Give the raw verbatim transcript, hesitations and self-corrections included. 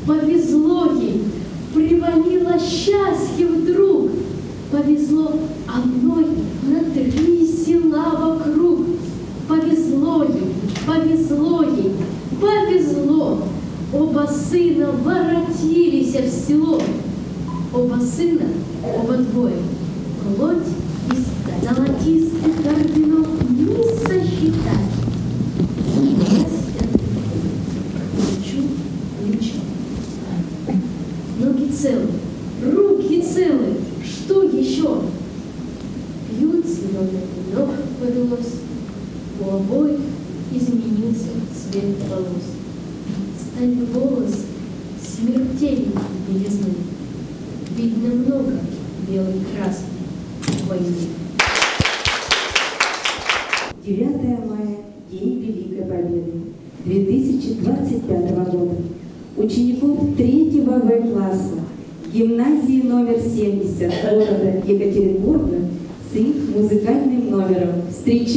Повезло ей, привалило счастье вдруг. Повезло одной на три села вокруг. Повезло ей, повезло ей, повезло. Оба сына воротились в село. Оба сына, оба двое, плоть и сталь. Золотистых орденов не сосчитать. Лечу, лечу. Ноги целы, руки целы. Что еще? Пьют зеленый вино повелось. У обоих изменился цвет волос. Стали волосы смертельной белизны. Видно много белой краски в войне. девятое мая, День Великой Победы две тысячи двадцать пятого года. Учеников третьего В класса гимназии номер семьдесят города Екатеринбурга с их музыкальным номером встречаем.